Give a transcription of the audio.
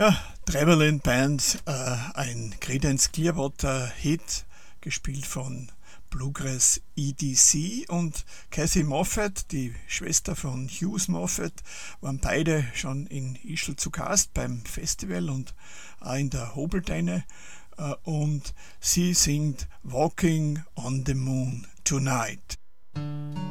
Traveling Band, ein Creedence Clearwater Hit, gespielt von Bluegrass EDC, und Cathy Moffat, die Schwester von Hughes Moffat, waren beide schon in Ischl zu Gast beim Festival und auch in der Hobelteine, und sie singt Walking on the Moon Tonight.